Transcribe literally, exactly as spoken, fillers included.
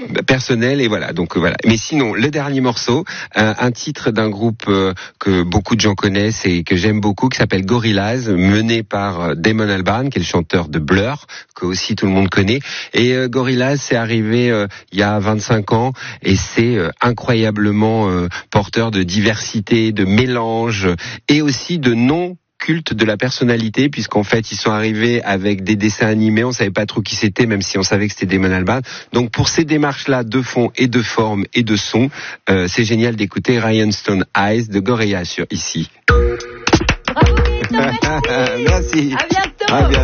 personnel et voilà. Donc voilà. Mais sinon, le dernier morceau, un, un titre d'un groupe euh, que beaucoup de gens connaissent et que j'aime beaucoup, qui s'appelle Gorillaz, mené par Damon Albarn, qui est le chanteur de Blur, que aussi tout le monde connaît. Et euh, Gorillaz, c'est arrivé euh, il y a vingt-cinq ans et c'est euh, incroyablement euh, porteur de diversité, de mélange et aussi de non culte de la personnalité, puisqu'en fait ils sont arrivés avec des dessins animés, on savait pas trop qui c'était, même si on savait que c'était Damon Albarn. Donc pour ces démarches-là de fond et de forme et de son, euh, c'est génial d'écouter Rhinestone Eyes de Gorillaz sur ici. Bravo Gaëtan, merci. Merci. À bientôt. À bientôt.